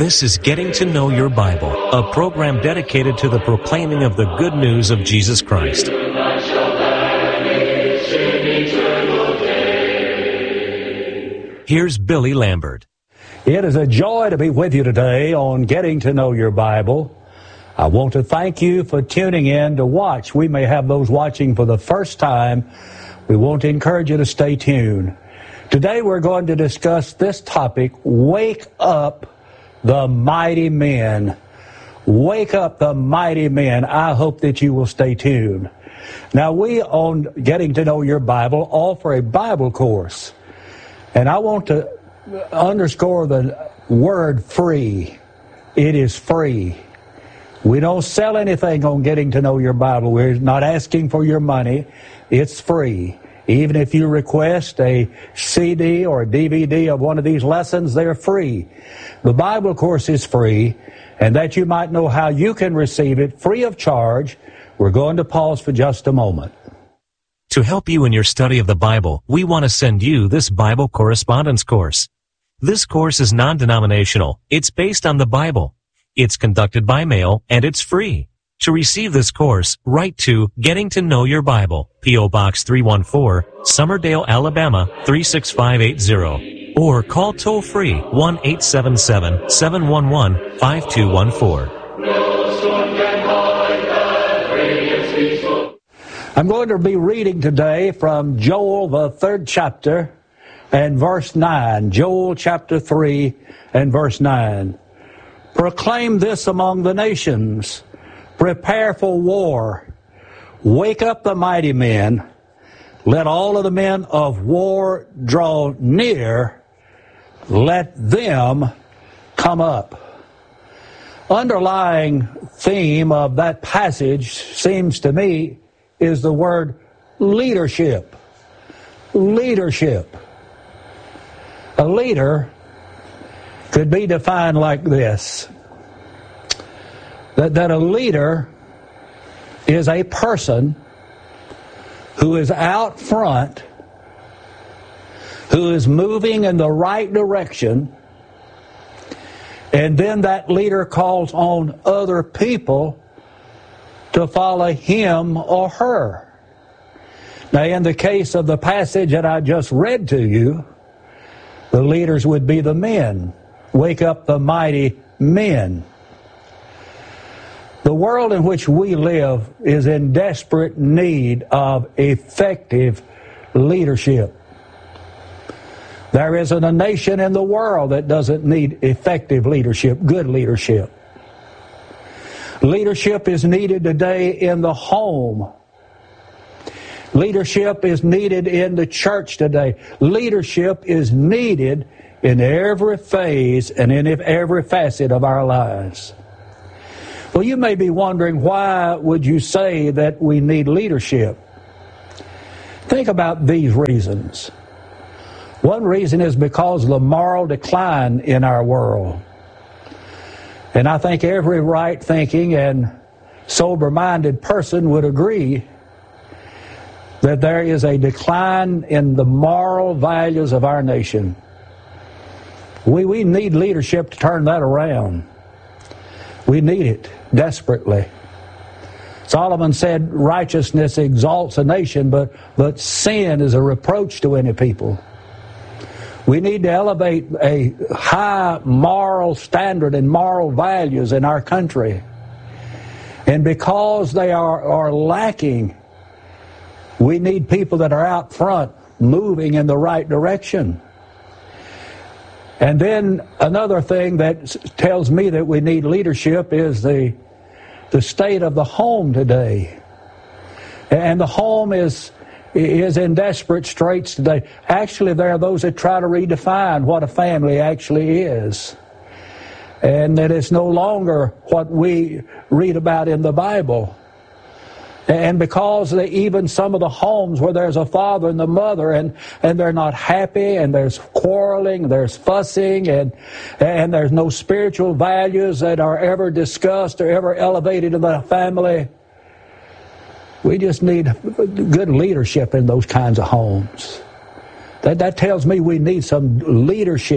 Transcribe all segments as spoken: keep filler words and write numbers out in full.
This is Getting to Know Your Bible, a program dedicated to the proclaiming of the good news of Jesus Christ. Here's Billy Lambert. It is a joy to be with you today on Getting to Know Your Bible. I want to thank you for tuning in to watch. We may have those watching for the first time. We want to encourage you to stay tuned. Today we're going to discuss this topic, Wake Up the Mighty Men. Wake up the mighty men. I hope that you will stay tuned. Now, we on Getting to Know Your Bible offer a Bible course. And I want to underscore the word free. It is free. We don't sell anything on Getting to Know Your Bible. We're not asking for your money. It's free. Even if you request a C D or a D V D of one of these lessons, they're free. The Bible course is free, and that you might know how you can receive it free of charge, we're going to pause for just a moment. To help you in your study of the Bible, we want to send you this Bible correspondence course. This course is non-denominational. It's based on the Bible. It's conducted by mail, and it's free. To receive this course, write to Getting to Know Your Bible, P O Box three one four, Summerdale, Alabama three six five eight zero, or call toll-free one eight seven seven, seven one one, five two one four. I'm going to be reading today from Joel, the third chapter, and verse nine. Joel chapter three and verse nine. Proclaim this among the nations. Prepare for war. Wake up the mighty men. Let all of the men of war draw near. Let them come up. Underlying theme of that passage seems to me is the word leadership. Leadership. A leader could be defined like this. That, that a leader is a person who is out front, who is moving in the right direction, and then that leader calls on other people to follow him or her. Now, in the case of the passage that I just read to you, the leaders would be the men. Wake up the mighty men. The world in which we live is in desperate need of effective leadership. There isn't a nation in the world that doesn't need effective leadership, good leadership. Leadership is needed today in the home. Leadership is needed in the church today. Leadership is needed in every phase and in every facet of our lives. Well, you may be wondering, why would you say that we need leadership? Think about these reasons. One reason is because of the moral decline in our world. And I think every right-thinking and sober-minded person would agree that there is a decline in the moral values of our nation. We, we need leadership to turn that around. We need it desperately. Solomon said righteousness exalts a nation, but, but sin is a reproach to any people. We need to elevate a high moral standard and moral values in our country. And because they are, are lacking, we need people that are out front moving in the right direction. And then another thing that tells me that we need leadership is the, the state of the home today. And the home is, is in desperate straits today. Actually, there are those that try to redefine what a family actually is. And that it's no longer what we read about in the Bible. And because they, even some of the homes where there's a father and the mother and, and they're not happy, and there's quarreling, there's fussing, and, and there's no spiritual values that are ever discussed or ever elevated in the family, we just need good leadership in those kinds of homes. That, that tells me we need some leadership.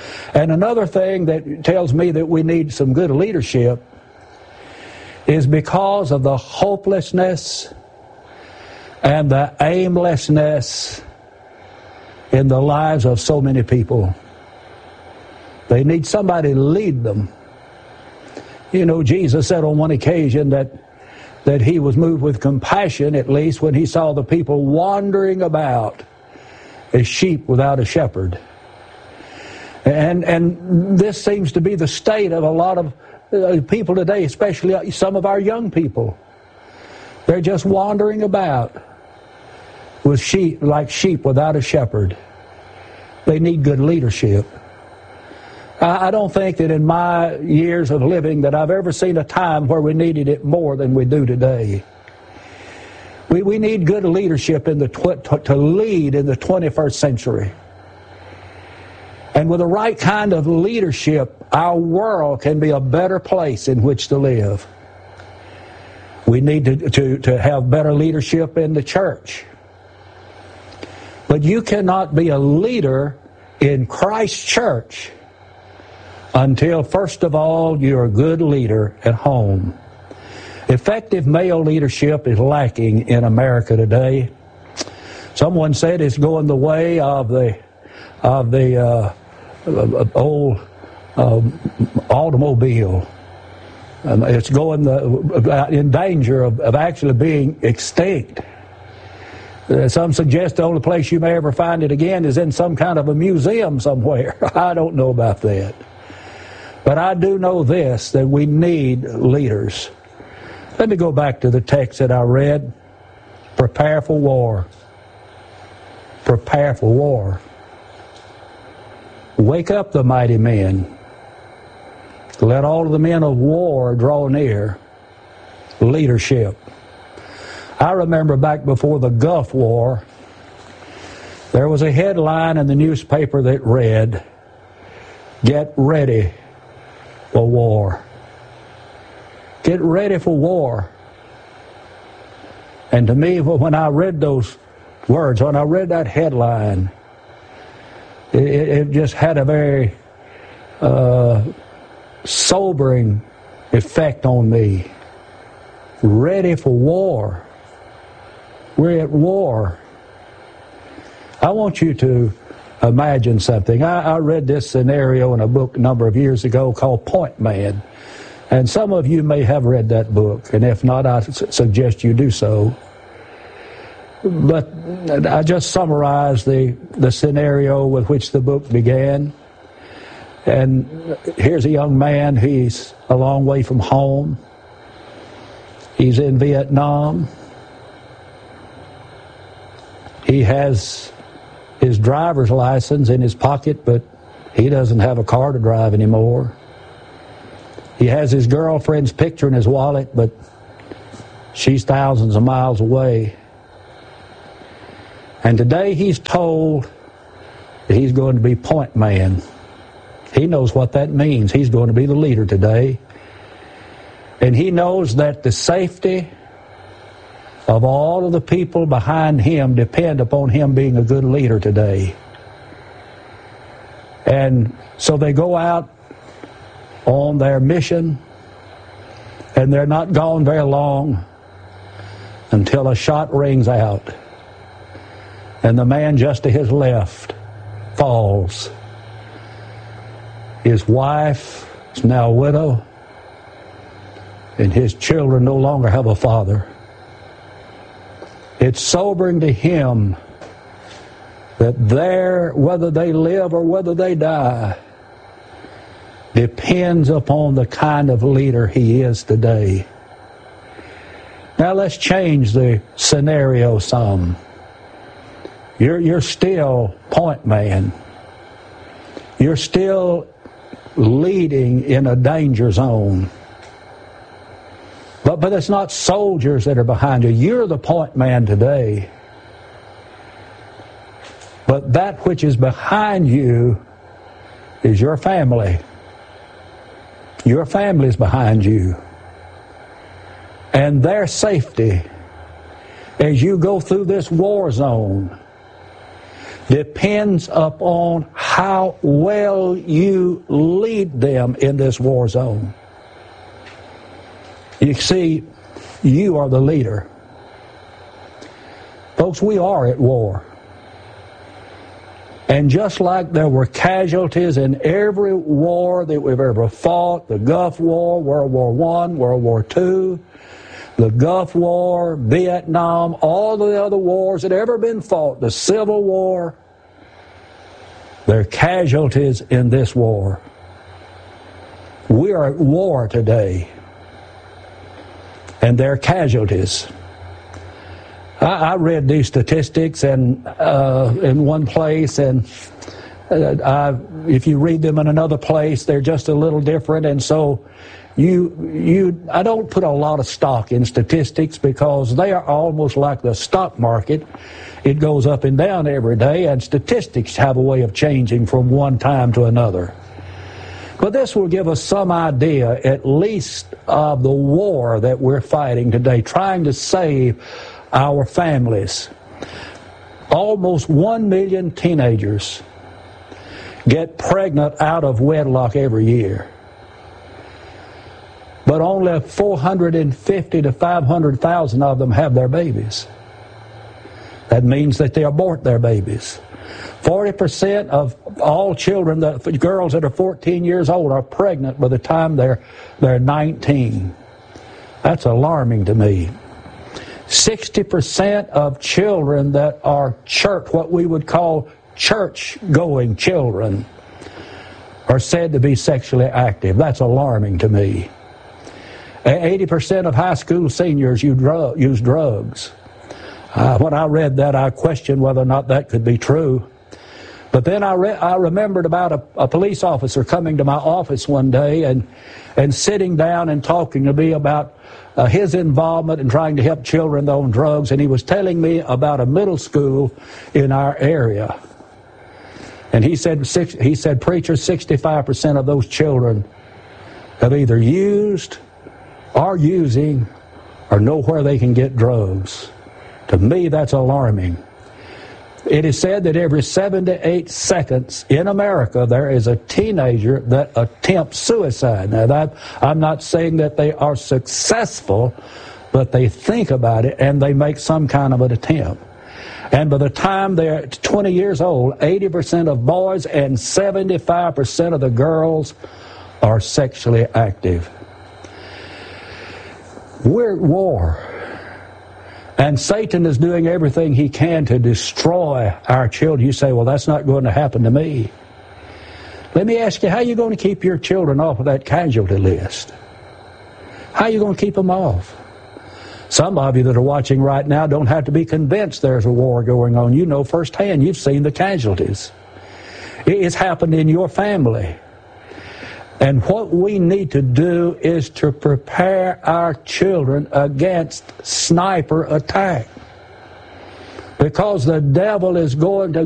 And another thing that tells me that we need some good leadership is because of the hopelessness and the aimlessness in the lives of so many people. They need somebody to lead them. You know, Jesus said on one occasion that that he was moved with compassion, at least, when he saw the people wandering about as sheep without a shepherd. And and this seems to be the state of a lot of uh, people today, especially some of our young people. They're just wandering about with sheep, like sheep without a shepherd. They need good leadership. I don't think that in my years of living that I've ever seen a time where we needed it more than we do today. We we need good leadership in the tw- to lead in the twenty-first century. And with the right kind of leadership, our world can be a better place in which to live. We need to, to, to have better leadership in the church. But you cannot be a leader in Christ's church until, first of all, you're a good leader at home. Effective male leadership is lacking in America today. Someone said it's going the way of the of the uh, old um, automobile. Um, it's going the, in danger of, of actually being extinct. Uh, some suggest the only place you may ever find it again is in some kind of a museum somewhere. I don't know about that. But I do know this, that we need leaders. Let me go back to the text that I read. Prepare for war. Prepare for war. Wake up the mighty men. Let all of the men of war draw near. Leadership. I remember back before the Gulf War, there was a headline in the newspaper that read, "Get ready for war." Get ready for war. And to me, when I read those words, when I read that headline, it, it just had a very uh, sobering effect on me. Ready for war. We're at war. I want you to imagine something. I, I read this scenario in a book a number of years ago called Point Man. And some of you may have read that book, and if not, I su- suggest you do so. But I just summarized the, the scenario with which the book began. And here's a young man, he's a long way from home. He's in Vietnam. He has his driver's license in his pocket, but he doesn't have a car to drive anymore. He has his girlfriend's picture in his wallet, but she's thousands of miles away. And today he's told that he's going to be point man. He knows what that means. He's going to be the leader today. And he knows that the safety of all of the people behind him depend upon him being a good leader today. And so they go out on their mission, and they're not gone very long until a shot rings out, and the man just to his left falls. His wife is now a widow, and his children no longer have a father. It's sobering to him that there, whether they live or whether they die, depends upon the kind of leader he is today. Now let's change the scenario some. You're, you're still point man. You're still leading in a danger zone. But, but it's not soldiers that are behind you. You're the point man today. But that which is behind you is your family. Your family's behind you. And their safety as you go through this war zone depends upon how well you lead them in this war zone. You see, you are the leader. Folks, we are at war. And just like there were casualties in every war that we've ever fought, the Gulf War, World War One, World War Two, the Gulf War, Vietnam, all the other wars that have ever been fought, the Civil War, there are casualties in this war. We are at war today, and there are casualties. I read these statistics and uh, in one place, and uh, I, if you read them in another place, they're just a little different. And so, you you I don't put a lot of stock in statistics because they are almost like the stock market. It goes up and down every day, and statistics have a way of changing from one time to another. But this will give us some idea, at least, of the war that we're fighting today, trying to save our families. Almost one million teenagers get pregnant out of wedlock every year. But only four hundred fifty to five hundred thousand of them have their babies. That means that they abort their babies. forty percent of all children, that, girls that are fourteen years old, are pregnant by the time they're, they're nineteen. That's alarming to me. sixty percent of children that are church, what we would call church-going children, are said to be sexually active. That's alarming to me. eighty percent of high school seniors use, drug, use drugs. Uh, when I read that, I questioned whether or not that could be true. But then I, re- I remembered about a, a police officer coming to my office one day and, and sitting down and talking to me about uh, his involvement in trying to help children on drugs. And he was telling me about a middle school in our area. And he said, six, he said, preacher, sixty-five percent of those children have either used or using or know where they can get drugs. To me, that's alarming. It is said that every seven to eight seconds in America there is a teenager that attempts suicide. Now, that, I'm not saying that they are successful, but they think about it and they make some kind of an attempt. And by the time they're twenty years old, eighty percent of boys and seventy-five percent of the girls are sexually active. We're at war. And Satan is doing everything he can to destroy our children. You say, well, that's not going to happen to me. Let me ask you, how are you going to keep your children off of that casualty list? How are you going to keep them off? Some of you that are watching right now don't have to be convinced there's a war going on. You know firsthand. You've seen the casualties. It's happened in your family. And what we need to do is to prepare our children against sniper attack. Because the devil is going to